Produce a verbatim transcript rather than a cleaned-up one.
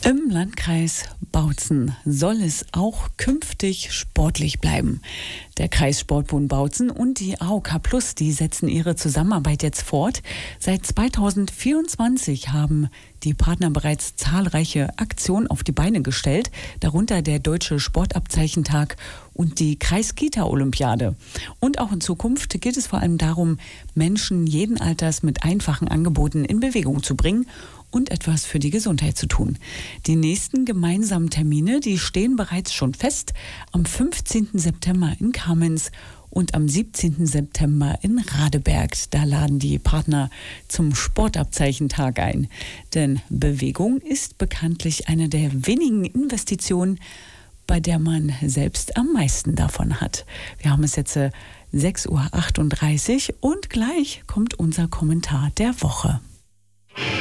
Im Landkreis Bautzen soll es auch künftig sportlich bleiben. Der Kreissportbund Bautzen und die A O K Plus, die setzen ihre Zusammenarbeit jetzt fort. Seit zweitausendvierundzwanzig haben die Partner bereits zahlreiche Aktionen auf die Beine gestellt, darunter der Deutsche Sportabzeichentag und die Kreiskita-Olympiade. Und auch in Zukunft geht es vor allem darum, Menschen jeden Alters mit einfachen Angeboten in Bewegung zu bringen und etwas für die Gesundheit zu tun. Die nächsten gemeinsamen Termine, die stehen bereits schon fest. Am fünfzehnten September in Kamenz und am siebzehnten September in Radeberg. Da laden die Partner zum Sportabzeichentag ein. Denn Bewegung ist bekanntlich eine der wenigen Investitionen, bei der man selbst am meisten davon hat. Wir haben es jetzt sechs Uhr achtunddreißig und gleich kommt unser Kommentar der Woche.